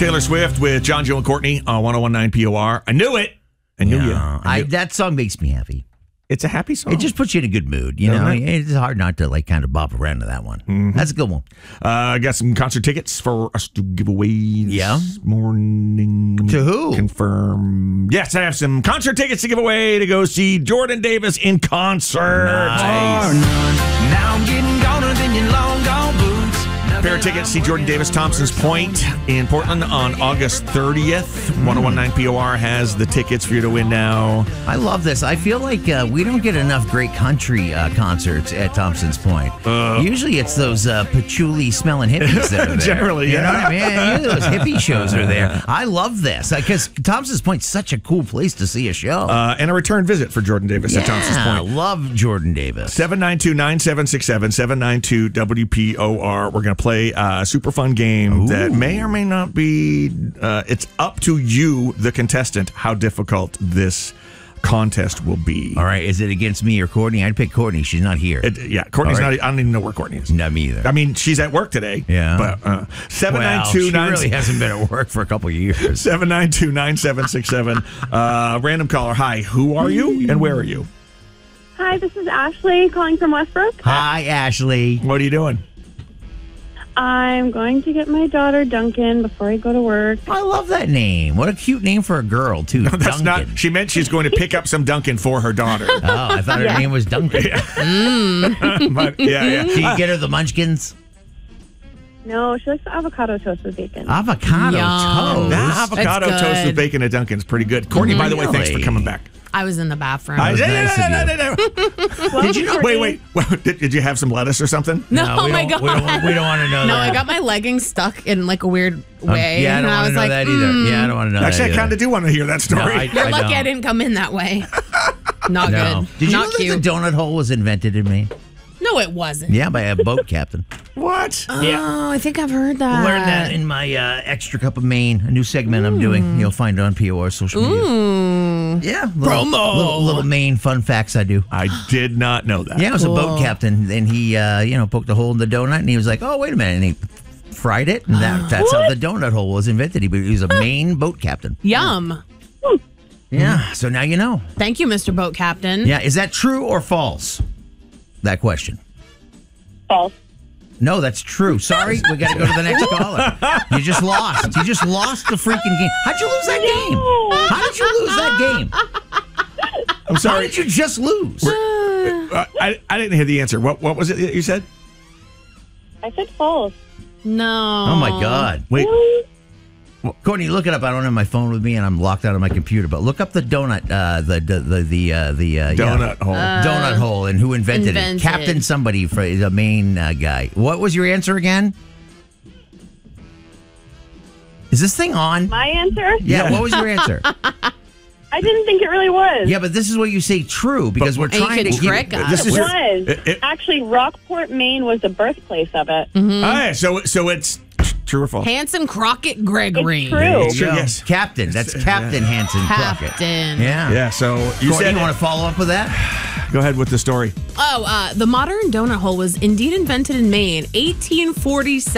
Taylor Swift with John, Joe, and Courtney on 101.9 POR. I knew it. I knew you. That song makes me happy. It's a happy song. It just puts you in a good mood. You know, it's hard not to kind of bop around to that one. Mm-hmm. That's a good one. I got some concert tickets for us to give away this morning. To who? Confirm. Yes, I have some concert tickets to give away to go see Jordan Davis in concert. Nice. Now I'm getting goner than your long gone boots. Pair of tickets, see Jordan Davis, Thompson's Point in Portland on August 30th. 101.9 POR has the tickets for you to win now. I love this. I feel like we don't get enough great country concerts at Thompson's Point. Usually it's those patchouli smelling hippies that are there. Generally, you know what I mean? Usually those hippie shows are there. I love this because Thompson's Point's such a cool place to see a show. And a return visit for Jordan Davis at Thompson's Point. I love Jordan Davis. 792-9767, 792-WPOR. We're going to play a super fun game that may or may not be, it's up to you, the contestant, how difficult this contest will be. All right, is it against me or Courtney? I'd pick Courtney. She's not here. Courtney's not, I don't even know where Courtney is. Not me either. I mean, she's at work today. Yeah. But 792-9767. She really hasn't been at work for a couple of years. 792-9767. Random caller. Hi, who are you and where are you? Hi, this is Ashley calling from Westbrook. Hi, Ashley. What are you doing? I'm going to get my daughter Duncan before I go to work. I love that name. What a cute name for a girl, too. That's Duncan. not. She meant she's going to pick up some Duncan for her daughter. Oh, I thought her name was Duncan. But, yeah. Do you get her the munchkins? No, she likes the avocado toast with bacon. Avocado toast? That avocado That's toast with good. bacon at Duncan's pretty good. Courtney, by the way, thanks for Really? coming back. I was in the bathroom. was nice of you. Did you know? Wait. Did you have some lettuce or something? No, oh my God. We don't want to know No, that. I got my leggings stuck in like a weird way. Yeah, I don't and want to know was that either. Yeah, I don't want to know Actually, that I kind either. of do want to hear that story. No, You're lucky don't. I didn't come in that way. Not No. good. Did you Not know cute. that the donut hole was invented in Maine? No, it wasn't. Yeah, by a boat captain. What? Oh, I think I've heard that. Learned that in my Extra Cup of Maine, a new segment I'm doing. You'll find it on POR social media. Yeah. Little Maine fun facts I do. I did not know that. Yeah, I was a boat captain, and he, poked a hole in the donut, and he was like, "Oh, wait a minute," and he fried it, and that's how the donut hole was invented. He was a Maine boat captain. Yum. Yeah, so now you know. Thank you, Mr. Boat Captain. Yeah, is that true or false? That question. False. No, that's true. Sorry, we got to go to the next caller. You just lost. You just lost the freaking game. How'd you lose that game? How did you lose that game? I'm How sorry. did you just lose? I didn't hear the answer. What was it that you said? I said false. No. Oh my God! Wait. Courtney, look it up. I don't have my phone with me, and I'm locked out of my computer. But look up the donut, the Donut hole. donut hole, and who invented it? Invented. Captain somebody for the main guy. What was your answer again? Is this thing on? My answer? Yeah. What was your answer? I didn't think it really was. Yeah, but this is what you say true because we're And you trying to could keep. trick us. This It is was. It- Actually, Rockport, Maine was the birthplace of it. Alright, so it's true or false? Hanson Crockett Gregory. It's true. There you Sure, go. yes. Captain. That's Captain Hanson Crockett. Captain. Yeah. Yeah. So you Courtney, said. you want to follow up with that? Go ahead with the story. Oh, the modern donut hole was indeed invented in Maine, 1847.